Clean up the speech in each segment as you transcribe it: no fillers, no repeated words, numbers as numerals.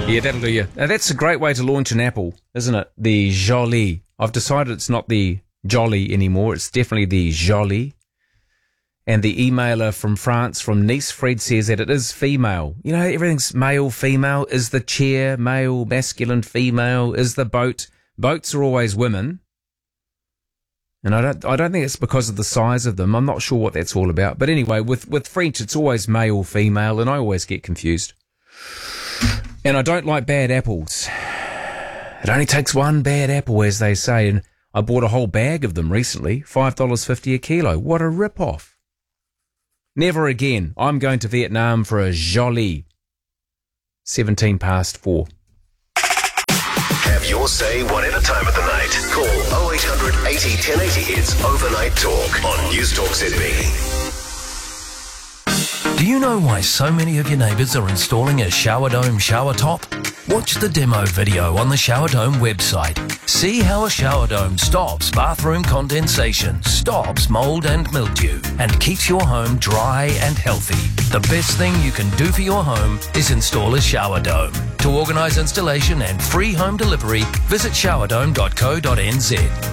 Yeah, that'll do you. Now, that's a great way to launch an apple, isn't it? The Jolie. I've decided it's not the Jolly anymore. It's definitely the Jolie. And the emailer from France, from Nice, Fred, says that it is female. You know, everything's male, female. Is the chair male, masculine, female? Is the boat? Boats are always women. And I don't think it's because of the size of them. I'm not sure what that's all about. But anyway, with French, it's always male, female, and I always get confused. And I don't like bad apples. It only takes one bad apple, as they say, and I bought a whole bag of them recently, $5.50 a kilo. What a rip-off. Never again. I'm going to Vietnam for a Jolie. 4:17. Have your say whatever time of the night. Call 0800 80 1080. It's Overnight Talk on News Talk ZB. Do you know why so many of your neighbours are installing a shower dome shower top? Watch the demo video on the Shower Dome website. See how a shower dome stops bathroom condensation, stops mould and mildew, and keeps your home dry and healthy. The best thing you can do for your home is install a shower dome. To organise installation and free home delivery, visit showerdome.co.nz.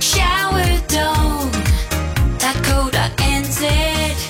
Showerdome.co.nz.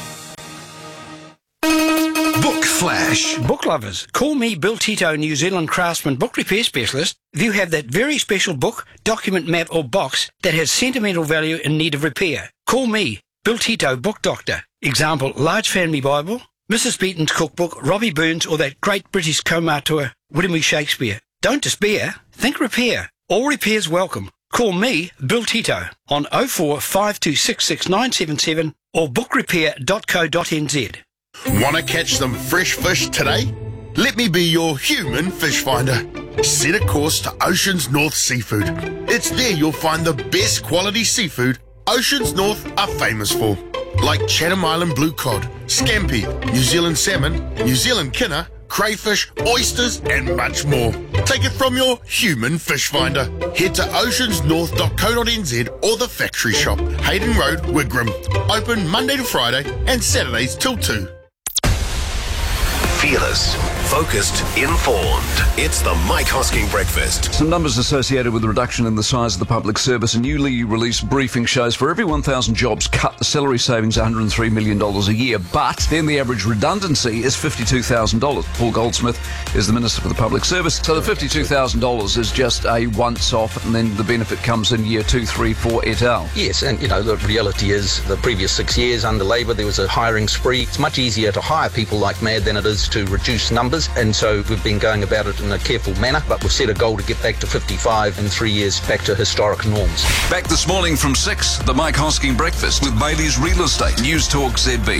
Book Flash. Book lovers, call me Bill Tito, New Zealand craftsman book repair specialist. If you have that very special book, document, map or box that has sentimental value in need of repair, call me, Bill Tito, book doctor. Example, Large Family Bible, Mrs. Beaton's cookbook, Robbie Burns or that great British co-auteur, William E. Shakespeare. Don't despair, think repair. All repairs welcome. Call me, Bill Tito, on 04 5266 or bookrepair.co.nz. Want to catch some fresh fish today? Let me be your human fish finder. Set a course to Oceans North Seafood. It's there you'll find the best quality seafood Oceans North are famous for, like Chatham Island blue cod, scampi, New Zealand salmon, New Zealand kinner, crayfish, oysters and much more. Take it from your human fish finder. Head to oceansnorth.co.nz or the factory shop, Hayden Road, Wigram. Open Monday to Friday and Saturdays till 2. Fearless, focused, informed. It's the Mike Hosking Breakfast. Some numbers associated with the reduction in the size of the public service. A newly released briefing shows for every 1,000 jobs cut, the salary savings $103 million a year. But then the average redundancy is $52,000. Paul Goldsmith is the Minister for the Public Service. So the $52,000 is just a once-off, and then the benefit comes in year 2, 3, 4 et al. Yes, and the reality is the previous 6 years under Labor there was a hiring spree. It's much easier to hire people like mad than it is to reduce numbers, and so we've been going about it in a careful manner, but we've set a goal to get back to 55 in 3 years, back to historic norms. Back this morning from 6, the Mike Hosking Breakfast with Bailey's Real Estate. News Talk ZB.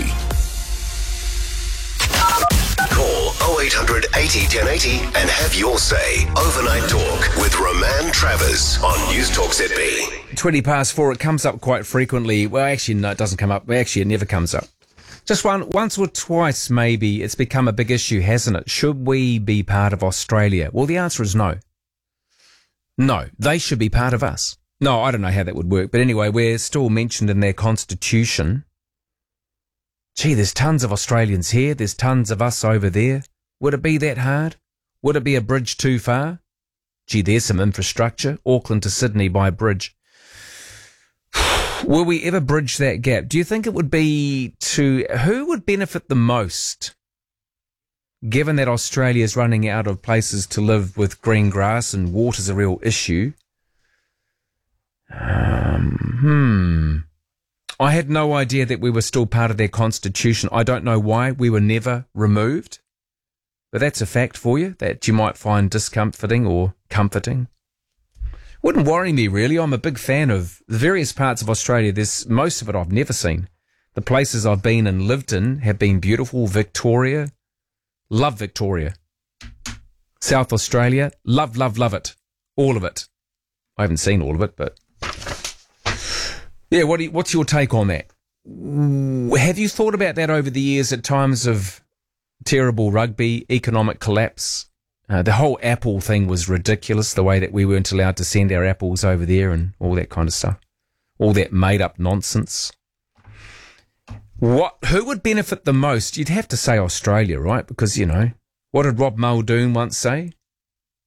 Call 0800 80 1080 and have your say. Overnight Talk with Roman Travers on News Talk ZB. 4:20, it comes up quite frequently. Well, actually, no, it doesn't come up. Actually, it never comes up. Just once or twice, maybe, it's become a big issue, hasn't it? Should we be part of Australia? Well, the answer is no. No, they should be part of us. No, I don't know how that would work. But anyway, we're still mentioned in their constitution. Gee, there's tons of Australians here. There's tons of us over there. Would it be that hard? Would it be a bridge too far? Gee, there's some infrastructure. Auckland to Sydney by bridge. Will we ever bridge that gap? Do you think it would be who would benefit the most, given that Australia is running out of places to live with green grass and water's a real issue? I had no idea that we were still part of their constitution. I don't know why we were never removed, but that's a fact for you that you might find discomforting or comforting. Wouldn't worry me, really. I'm a big fan of the various parts of Australia. There's most of it I've never seen. The places I've been and lived in have been beautiful. Victoria, love Victoria. South Australia, love it. All of it. I haven't seen all of it, but yeah. What's your take on that? Have you thought about that over the years at times of terrible rugby, economic collapse? The whole Apple thing was ridiculous, the way that we weren't allowed to send our apples over there and all that kind of stuff. All that made-up nonsense. Who would benefit the most? You'd have to say Australia, right? Because, what did Rob Muldoon once say?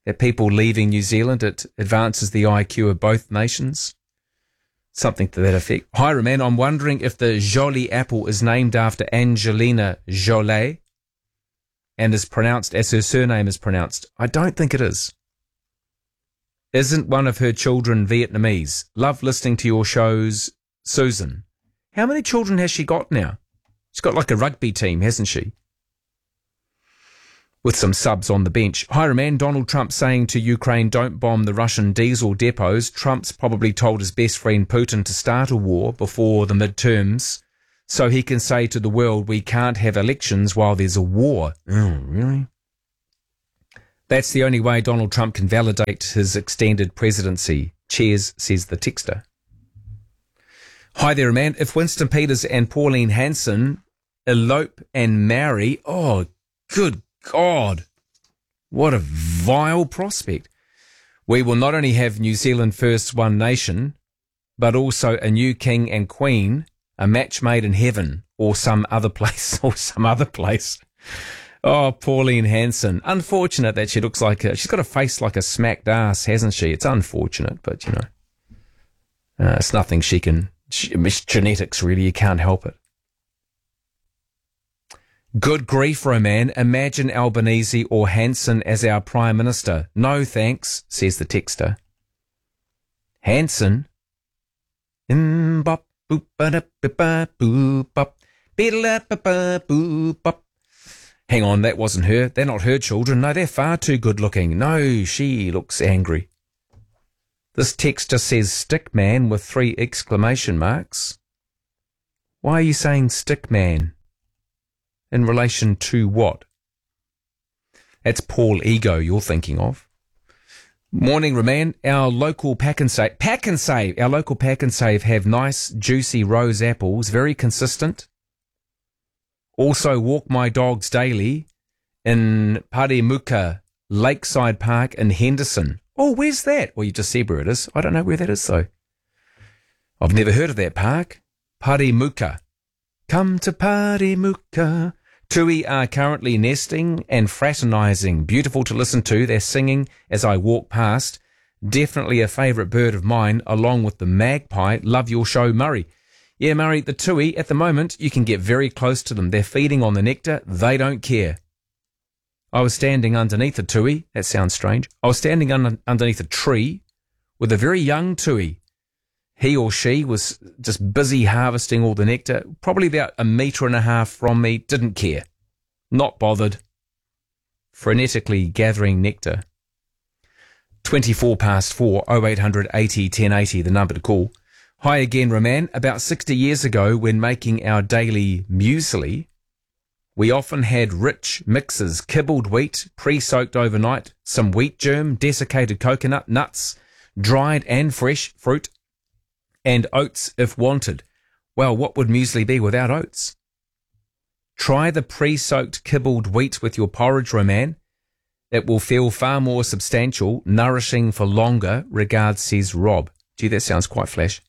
that people leaving New Zealand, it advances the IQ of both nations. Something to that effect. Hi, Roman. I'm wondering if the Jolie apple is named after Angelina Jolie and is pronounced as her surname is pronounced. I don't think it is. Isn't one of her children Vietnamese? Love listening to your shows, Susan. How many children has she got now? She's got like a rugby team, hasn't she? With some subs on the bench. Hi, Roman. Donald Trump saying to Ukraine, don't bomb the Russian diesel depots. Trump's probably told his best friend Putin to start a war before the midterms so he can say to the world, we can't have elections while there's a war. Oh, really? That's the only way Donald Trump can validate his extended presidency. Cheers, says the texter. Hi there, man. If Winston Peters and Pauline Hanson elope and marry, oh, good God, what a vile prospect. We will not only have New Zealand First One Nation, but also a new king and queen, a match made in heaven or some other place, Oh, Pauline Hanson. Unfortunate that she looks like she's got a face like a smacked ass, hasn't she? It's unfortunate, but you know, it's nothing it's genetics really, you can't help it. Good grief, Roman. Imagine Albanese or Hanson as our Prime Minister. No thanks, says the texter. Hanson? Hang on, that wasn't her. They're not her children. No, they're far too good looking. No, she looks angry. This text just says stick man with 3 exclamation marks. Why are you saying stick man? In relation to what? That's Paul Ego you're thinking of. Morning, Roman. Our local Pack and Save have nice, juicy rose apples, very consistent. Also walk my dogs daily in Parimuka Lakeside Park in Henderson. Oh, where's that? Well, you just said where it is. I don't know where that is, though. I've never heard of that park. Parimuka. Come to Parimuka. Tui are currently nesting and fraternising. Beautiful to listen to. They're singing as I walk past. Definitely a favourite bird of mine, along with the magpie. Love your show, Murray. Yeah, Murray, the tui, at the moment, you can get very close to them. They're feeding on the nectar. They don't care. I was standing underneath a tui. That sounds strange. I was standing underneath a tree with a very young tui. He or she was just busy harvesting all the nectar, probably about 1.5 meters from me, didn't care. Not bothered. Frenetically gathering nectar. 4:24, 0800 80 1080, the number to call. Hi again, Roman. About 60 years ago, when making our daily muesli, we often had rich mixes, kibbled wheat, pre-soaked overnight, some wheat germ, desiccated coconut, nuts, dried and fresh fruit, and oats if wanted. Well, what would muesli be without oats? Try the pre-soaked kibbled wheat with your porridge, Roman. It will feel far more substantial, nourishing for longer. Regards, says Rob. Gee, that sounds quite flash.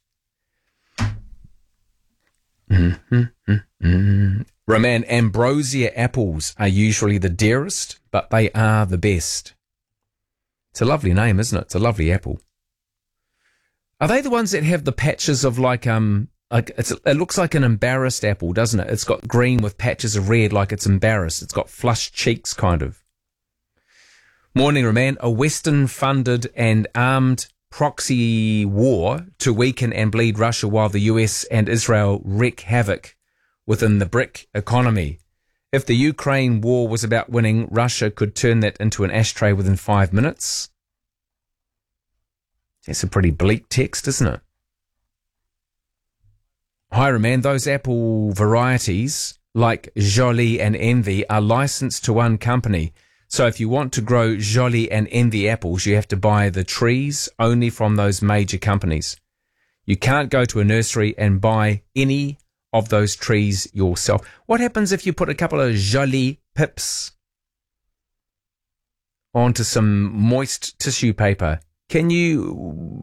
Roman, ambrosia apples are usually the dearest, but they are the best. It's a lovely name, isn't it? It's a lovely apple. Are they the ones that have the patches of it looks like an embarrassed apple, doesn't it? It's got green with patches of red, like it's embarrassed. It's got flushed cheeks, kind of. Morning, Roman. A Western-funded and armed proxy war to weaken and bleed Russia while the US and Israel wreak havoc within the BRIC economy. If the Ukraine war was about winning, Russia could turn that into an ashtray within 5 minutes. That's a pretty bleak text, isn't it? Hi, Roman. Those apple varieties, like Jolie and Envy, are licensed to one company. So if you want to grow Jolie and Envy apples, you have to buy the trees only from those major companies. You can't go to a nursery and buy any of those trees yourself. What happens if you put a couple of Jolie pips onto some moist tissue paper? Can you...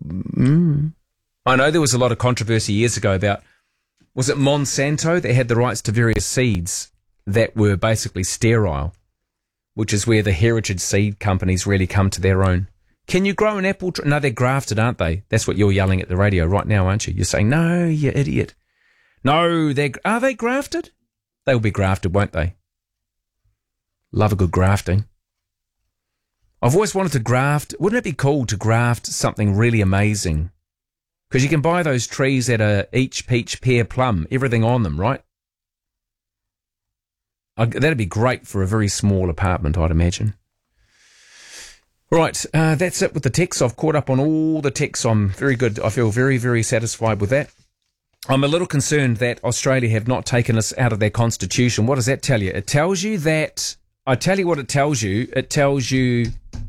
I know there was a lot of controversy years ago about, was it Monsanto that had the rights to various seeds that were basically sterile? which is where the heritage seed companies really come to their own. Can you grow an apple tree? No, they're grafted, aren't they? That's what you're yelling at the radio right now, aren't you? You're saying, no, you idiot. No, are they grafted? They'll be grafted, won't they? Love a good grafting. I've always wanted to graft. Wouldn't it be cool to graft something really amazing? Because you can buy those trees that are each, peach, pear, plum, everything on them, right? That'd be great for a very small apartment, I'd imagine. Right, that's it with the text. I've caught up on all the texts. I'm very good. I feel very, very satisfied with that. I'm a little concerned that Australia have not taken us out of their constitution. What does that tell you? It tells you that... I tell you what it tells you. It tells you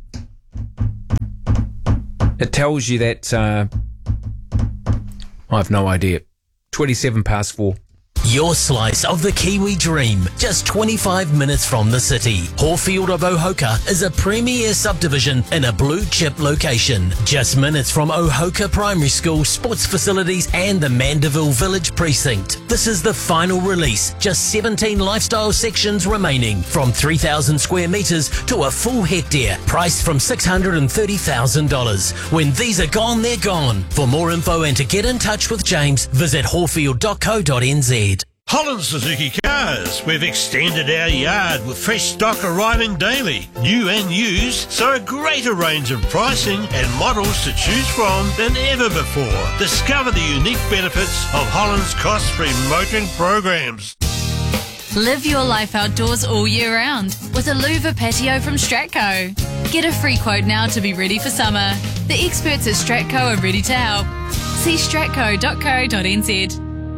that... I have no idea. 4:27. Your slice of the Kiwi dream, just 25 minutes from the city. Horfield of Ohoka is a premier subdivision in a blue chip location. Just minutes from Ohoka Primary School, sports facilities and the Mandeville Village Precinct. This is the final release. Just 17 lifestyle sections remaining, from 3,000 square metres to a full hectare, priced from $630,000. When these are gone, they're gone. For more info and to get in touch with James, visit horfield.co.nz. Holland Suzuki Cars. We've extended our yard with fresh stock arriving daily, new and used, so a greater range of pricing and models to choose from than ever before. Discover the unique benefits of Holland's cost-free motoring programs. Live your life outdoors all year round with a louver patio from Stratco. Get a free quote now to be ready for summer. The experts at Stratco are ready to help. See stratco.co.nz.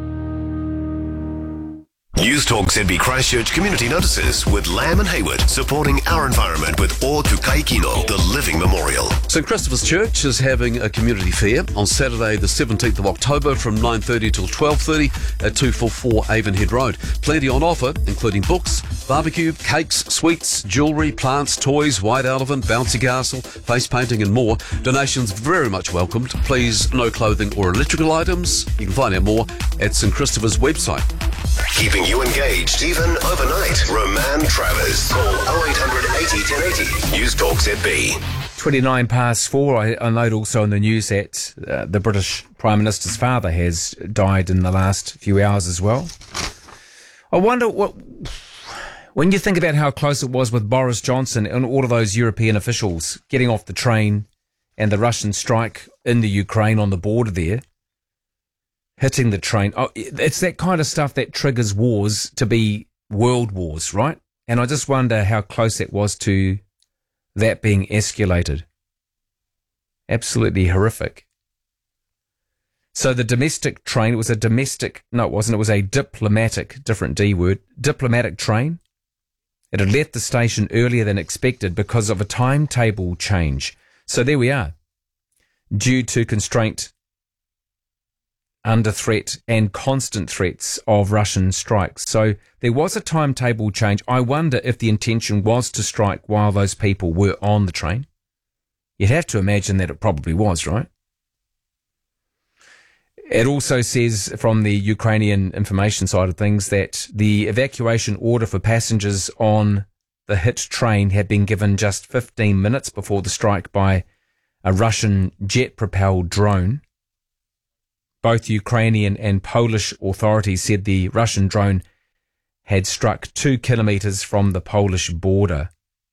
News Talk ZB Christchurch community notices with Lamb and Hayward, supporting our environment with O Tukai Kino, the living memorial. St Christopher's Church is having a community fair on Saturday the 17th of October from 9:30 till 12:30 at 244 Avonhead Road. Plenty on offer, including books, barbecue, cakes, sweets, jewellery, plants, toys, white elephant, bouncy castle, face painting and more. Donations very much welcomed. Please, no clothing or electrical items. You can find out more at St Christopher's website. Keeping you engaged even overnight. Roman Travers. Call 0800 80 1080. News Talk ZB. 4:29. I note also in the news that the British Prime Minister's father has died in the last few hours as well. I wonder when you think about how close it was with Boris Johnson and all of those European officials getting off the train and the Russian strike in the Ukraine on the border there, hitting the train. Oh, it's that kind of stuff that triggers wars to be world wars, right? And I just wonder how close it was to that being escalated. Absolutely horrific. So the domestic train, it was a diplomatic, different D word, diplomatic train. It had left the station earlier than expected because of a timetable change. So there we are. Due to constraint, under threat and constant threats of Russian strikes. So there was a timetable change. I wonder if the intention was to strike while those people were on the train. You'd have to imagine that it probably was, right? It also says from the Ukrainian information side of things that the evacuation order for passengers on the hit train had been given just 15 minutes before the strike by a Russian jet-propelled drone. Both Ukrainian and Polish authorities said the Russian drone had struck 2 kilometres from the Polish border.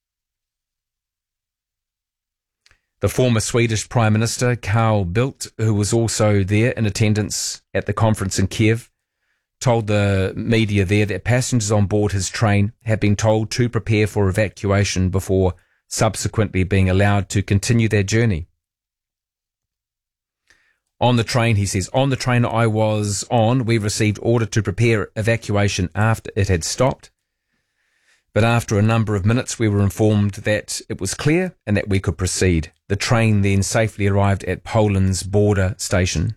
The former Swedish Prime Minister, Carl Bildt, who was also there in attendance at the conference in Kiev, told the media there that passengers on board his train had been told to prepare for evacuation before subsequently being allowed to continue their journey. On the train, he says, on the train I was on, we received order to prepare evacuation after it had stopped. But after a number of minutes, we were informed that it was clear and that we could proceed. The train then safely arrived at Poland's border station.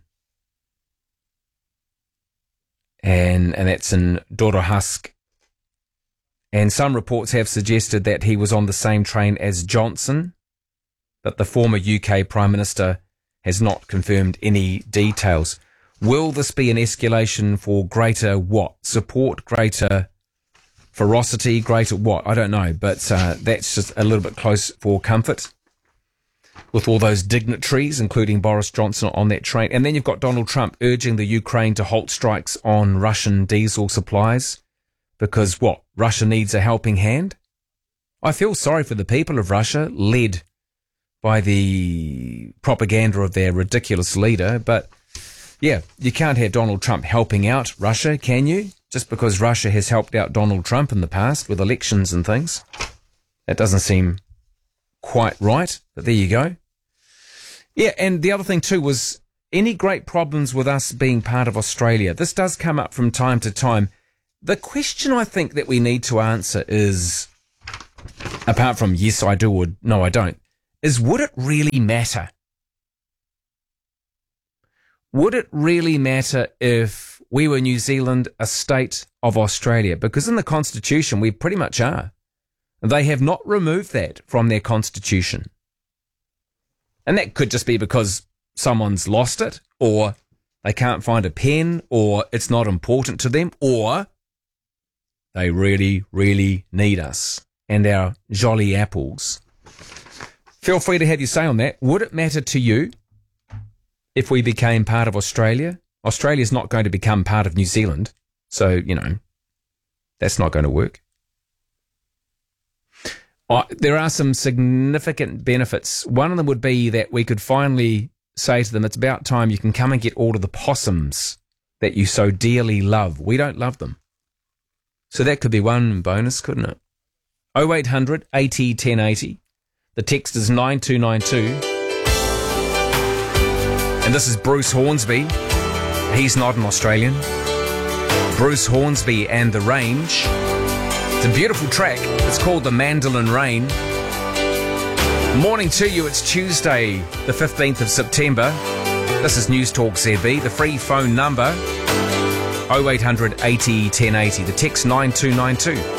And that's in Dorohaszk. And some reports have suggested that he was on the same train as Johnson, but the former UK Prime Minister has not confirmed any details. Will this be an escalation for greater what? Support, greater ferocity, greater what? I don't know. But that's just a little bit close for comfort with all those dignitaries, including Boris Johnson, on that train. And then you've got Donald Trump urging the Ukraine to halt strikes on Russian diesel supplies because, what, Russia needs a helping hand? I feel sorry for the people of Russia, led by the propaganda of their ridiculous leader. But, yeah, you can't have Donald Trump helping out Russia, can you? Just because Russia has helped out Donald Trump in the past with elections and things. That doesn't seem quite right, but there you go. Yeah, and the other thing too was any great problems with us being part of Australia. This does come up from time to time. The question I think that we need to answer is, apart from yes, I do or no, I don't, is would it really matter? Would it really matter if we were New Zealand, a state of Australia? Because in the Constitution, we pretty much are. They have not removed that from their Constitution. And that could just be because someone's lost it, or they can't find a pen, or it's not important to them, or they really, really need us and our jolly apples. Feel free to have your say on that. Would it matter to you if we became part of Australia? Australia's not going to become part of New Zealand, so, that's not going to work. There are some significant benefits. One of them would be that we could finally say to them, it's about time you can come and get all of the possums that you so dearly love. We don't love them. So that could be one bonus, couldn't it? 0800 80 1080. The text is 9292. And this is Bruce Hornsby. He's not an Australian. Bruce Hornsby and the Range. It's a beautiful track. It's called The Mandolin Rain. Morning to you. It's Tuesday, the 15th of September. This is News Talk ZB. The free phone number, 0800 80 1080. The text 9292.